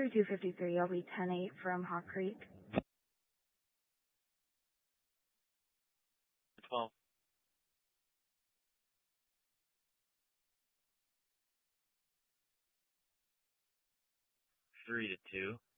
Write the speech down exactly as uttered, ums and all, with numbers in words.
thirty-two fifty-three, I'll be ten eight from Hawk Creek. twelve. three to two.